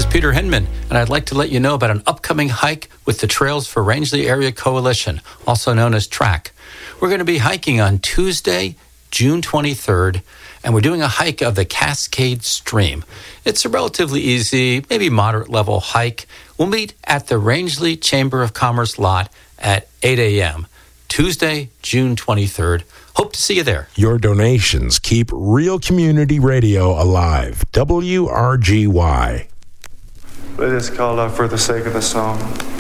Peter Hinman, and I'd like to let you know about an upcoming hike with the Trails for Rangeley Area Coalition, also known as TRAC. We're going to be hiking on Tuesday, June 23rd, and we're doing a hike of the Cascade Stream. It's a relatively easy, maybe moderate level hike. We'll meet at the Rangeley Chamber of Commerce lot at 8 a.m. Tuesday, June 23rd. Hope to see you there. Your donations keep Real Community Radio alive. WRGY. Let us call out for the sake of the song.